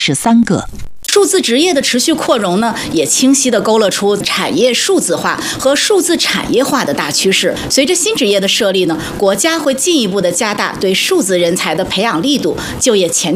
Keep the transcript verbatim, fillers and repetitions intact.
十三个。 数字职业的持续扩容呢，也清晰地勾勒出产业数字化和数字产业化的大趋势。随着新职业的设立呢，国家会进一步的加大对数字人才的培养力度，就业前